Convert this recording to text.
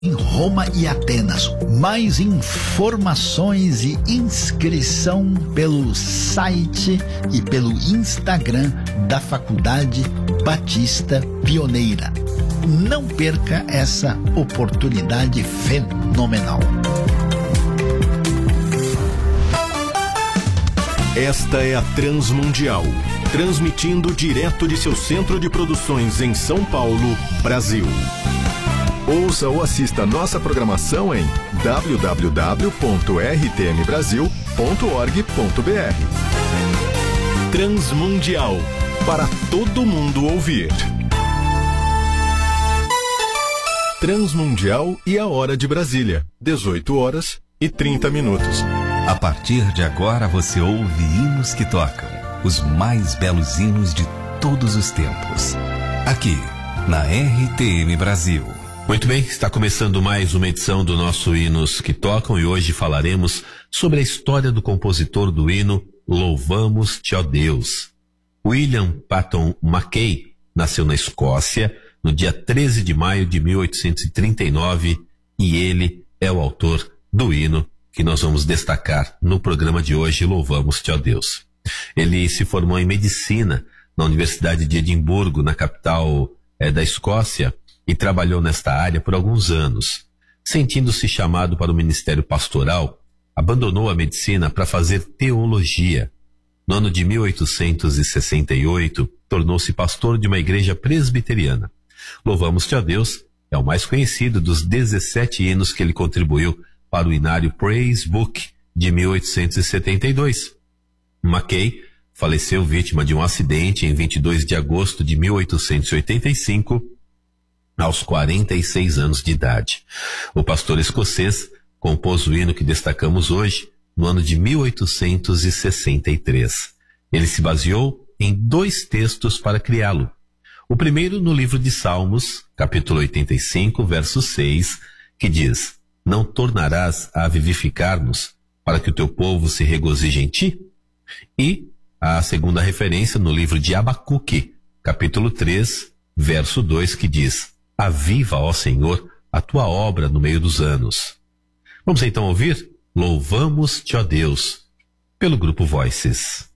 em Roma e Atenas. Mais informações e inscrição pelo site e pelo Instagram da Faculdade Batista Pioneira. Não perca essa oportunidade fenomenal. Esta é a Transmundial, transmitindo direto de seu centro de produções em São Paulo, Brasil. Ouça ou assista nossa programação em www.rtmbrasil.org.br. Transmundial, para todo mundo ouvir. Transmundial e a hora de Brasília, 18h30. A partir de agora você ouve hinos que tocam, os mais belos hinos de todos os tempos. Aqui, na RTM Brasil. Muito bem, está começando mais uma edição do nosso Hinos que Tocam e hoje falaremos sobre a história do compositor do hino Louvamos-te, ó Deus. William Patton Mackay nasceu na Escócia no dia 13 de maio de 1839 e ele é o autor do hino que nós vamos destacar no programa de hoje, Louvamos-te, ó Deus. Ele se formou em medicina na Universidade de Edimburgo, na capital da Escócia, e trabalhou nesta área por alguns anos. Sentindo-se chamado para o ministério pastoral, abandonou a medicina para fazer teologia. No ano de 1868, tornou-se pastor de uma igreja presbiteriana. Louvamos-te, ó Deus é o mais conhecido dos 17 hinos que ele contribuiu para o hinário Praise Book de 1872. Mackay faleceu vítima de um acidente em 22 de agosto de 1885, aos 46 anos de idade. O pastor escocês compôs o hino que destacamos hoje no ano de 1863. Ele se baseou em 2 textos para criá-lo. O primeiro no livro de Salmos, capítulo 85, verso 6, que diz: Não tornarás a vivificar-nos para que o teu povo se regozije em ti? E a segunda referência no livro de Abacuque, capítulo 3, verso 2, que diz: Aviva, ó Senhor, a tua obra no meio dos anos. Vamos então ouvir Louvamos-te, ó Deus, pelo grupo Voices.